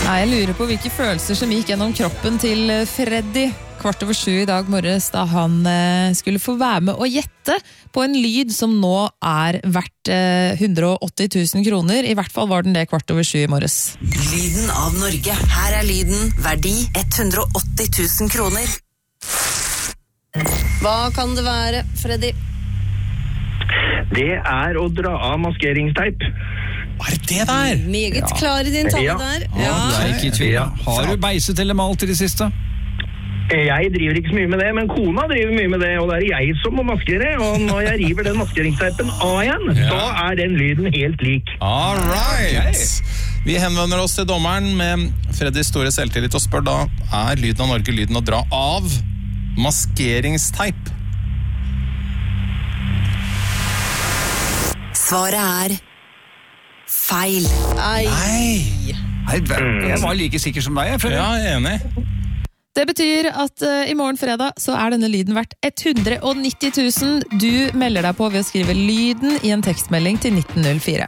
Nei, jeg lurer på hvilke følelser som gikk gjennom kroppen til Freddy 6:15 i dag morges, da han skulle få være med å gjette på en lyd som nå er verdt 180 000 kroner. I hvert fall var den det 6:15 i morges. Lyden av Norge. Her er lyden, verdi 180 000 kroner. Hva kan det være, Freddy? Det er å dra av maskeringsteip. Hva er det der? Meget klar i din tale Ja. der. Ja, du er ikke i tvil. Ja. Har du beiset eller malt i det siste? Jeg driver ikke så mye med det, men kona driver mye med det, og det er jeg som må maskere, og når jeg river den maskeringsteipen av igjen, da er den lyden helt lik. All right. Vi henvender oss til dommeren med Freddys store selvtillit og spør da, er lyden av Norge lyden å dra av maskeringsteip? Svaret er feil. Ei. Nei, jeg var like sikker som deg, Freddy. Ja, jeg er enig. Det betyr at i morgen fredag så er denne lyden verdt 190 000. Du melder deg på ved å skrive lyden i en tekstmelding til 1904.